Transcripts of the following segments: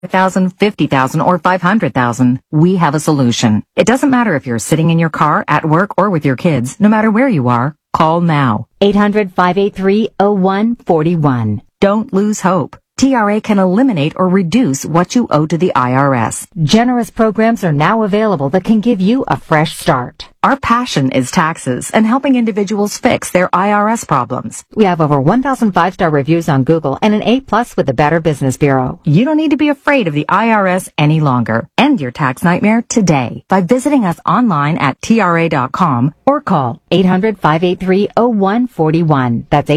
1,000, 50,000, or 500,000, we have a solution. It doesn't matter if you're sitting in your car, at work, or with your kids. No matter where you are, call now. 800-583-0141. Don't lose hope. TRA can eliminate or reduce what you owe to the IRS. Generous programs are now available that can give you a fresh start. Our passion is taxes and helping individuals fix their IRS problems. We have over 1,000 5-star reviews on Google and an A+ with the Better Business Bureau. You don't need to be afraid of the IRS any longer. End your tax nightmare today by visiting us online at TRA.com or call 800-583-0141. That's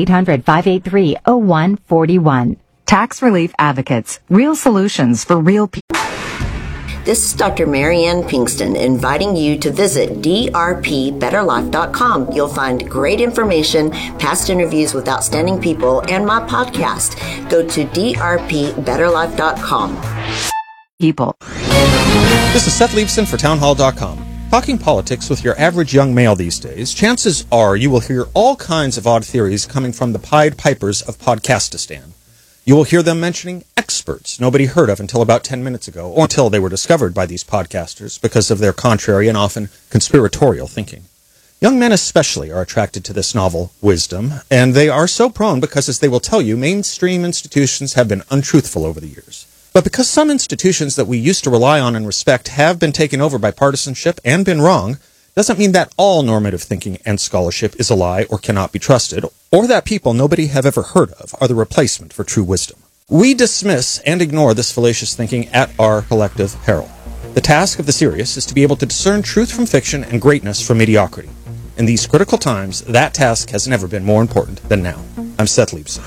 800-583-0141. Tax Relief Advocates. Real solutions for real people. This is Dr. Marianne Pinkston inviting you to visit drpbetterlife.com. You'll find great information, past interviews with outstanding people, and my podcast. Go to drpbetterlife.com. People. This is Seth Leibson for townhall.com. Talking politics with your average young male these days, chances are you will hear all kinds of odd theories coming from the Pied Pipers of Podcastistan. You will hear them mentioning experts nobody heard of until about 10 minutes ago, or until they were discovered by these podcasters because of their contrary and often conspiratorial thinking. Young men especially are attracted to this novel wisdom, and they are so prone because, as they will tell you, mainstream institutions have been untruthful over the years. But because some institutions that we used to rely on and respect have been taken over by partisanship and been wrong, doesn't mean that all normative thinking and scholarship is a lie or cannot be trusted, or that people nobody have ever heard of are the replacement for true wisdom. We dismiss and ignore this fallacious thinking at our collective peril. The task of the serious is to be able to discern truth from fiction and greatness from mediocrity. In these critical times, that task has never been more important than now. I'm Seth Leibson.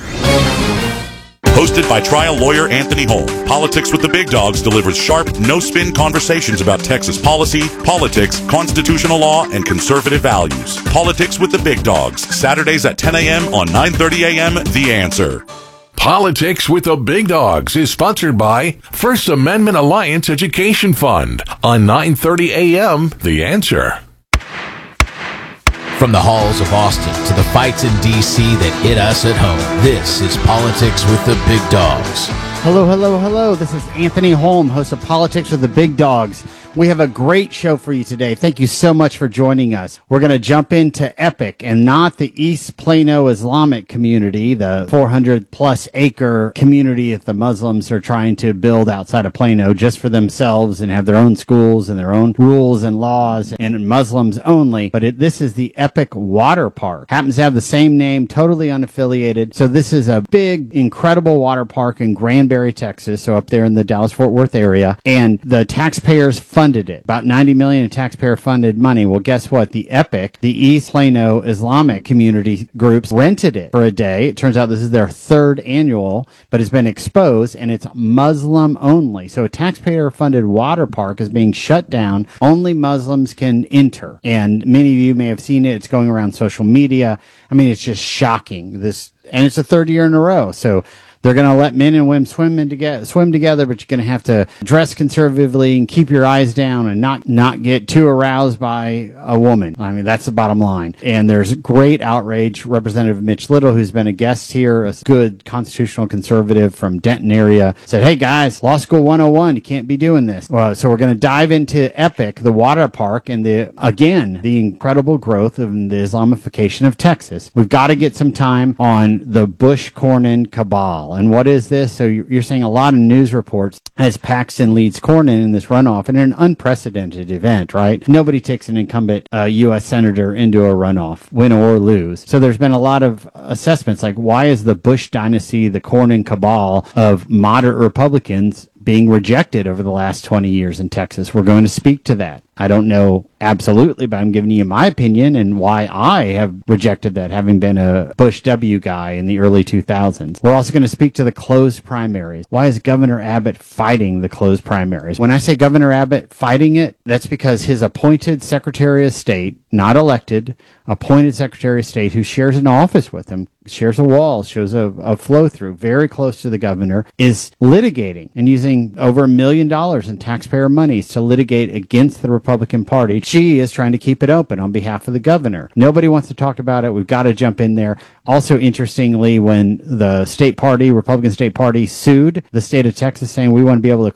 Hosted by trial lawyer Anthony Holm, Politics with the Big Dogs delivers sharp, no-spin conversations about Texas policy, politics, constitutional law, and conservative values. Politics with the Big Dogs, Saturdays at 10 a.m. on 9:30 a.m. The Answer. Politics with the Big Dogs is sponsored by First Amendment Alliance Education Fund on 9:30 a.m. The Answer. From the halls of Austin to the fights in D.C. that hit us at home, this is Politics with the Big Dogs. Hello, hello, hello. This is Anthony Holm, host of Politics with the Big Dogs. We have a great show for you today. Thank you so much for joining us. We're going to jump into EPIC and not the East Plano Islamic community, the 400-plus acre community that the Muslims are trying to build outside of Plano just for themselves and have their own schools and their own rules and laws and Muslims only. But this is the EPIC Water Park. Happens to have the same name, totally unaffiliated. So this is a big, incredible water park in Granbury, Texas, so up there in the Dallas-Fort Worth area. And the taxpayers funded it. About $90 million in taxpayer-funded money. Well, guess what? The EPIC, the East Plano Islamic community groups, rented it for a day. It turns out this is their third annual, but it's been exposed, and it's Muslim only. So a taxpayer-funded water park is being shut down. Only Muslims can enter. And many of you may have seen it. It's going around social media. I mean, it's just shocking. And it's the third year in a row. So they're going to let men and women swim together, but you're going to have to dress conservatively and keep your eyes down and not get too aroused by a woman. I mean, that's the bottom line. And there's great outrage. Representative Mitch Little, who's been a guest here, a good constitutional conservative from Denton area, said, hey guys, Law School 101, you can't be doing this. Well, so we're going to dive into EPIC, the water park, and the incredible growth of the Islamification of Texas. We've got to get some time on the Bush-Cornyn cabal. And what is this? So you're saying a lot of news reports as Paxton leads Cornyn in this runoff in an unprecedented event, right? Nobody takes an incumbent U.S. senator into a runoff, win or lose. So there's been a lot of assessments like, why is the Bush dynasty, the Cornyn cabal of moderate Republicans being rejected over the last 20 years in Texas? We're going to speak to that. I don't know absolutely, but I'm giving you my opinion and why I have rejected that, having been a Bush W guy in the early 2000s. We're also going to speak to the closed primaries. Why is Governor Abbott fighting the closed primaries? When I say Governor Abbott fighting it, that's because his appointed Secretary of State, not elected, appointed Secretary of State who shares an office with him, shares a wall, shows a flow through, very close to the governor, is litigating and using spending over $1 million in taxpayer monies to litigate against the Republican Party. She is trying to keep it open on behalf of the governor. Nobody wants to talk about it. We've got to jump in there. Also, interestingly, when the Republican state party sued the state of Texas saying we want to be able to